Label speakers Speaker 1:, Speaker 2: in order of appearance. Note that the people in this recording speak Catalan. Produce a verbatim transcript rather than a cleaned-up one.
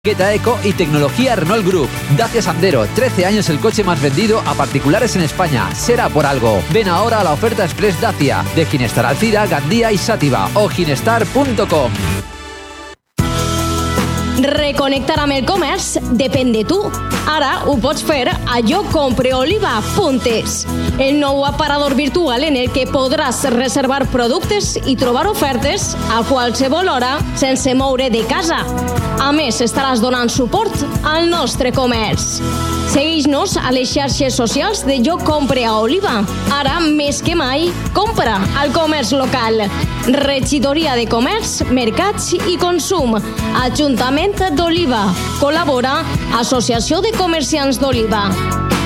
Speaker 1: Etiqueta Eco y tecnología Renault Group. Dacia Sandero, trece años el coche más vendido a particulares en España. Será por algo. Ven ahora a la oferta Express Dacia de Ginestar Alcira, Gandía y Sàtiva o ginestar punto com.
Speaker 2: Reconnectar amb el comerç depèn de tu. Ara ho pots fer a jo compre oliva punt es, el nou aparador virtual en el que podràs reservar productes i trobar ofertes a qualsevol hora sense moure de casa. A més, estaràs donant suport al nostre comerç. Segueix-nos a les xarxes socials de Jo Compre a Oliva. Ara, més que mai, compra al comerç local. Regidoria de Comerç, Mercats i Consum. Ajuntament d'Oliva. Col·labora Associació de Comerciants d'Oliva.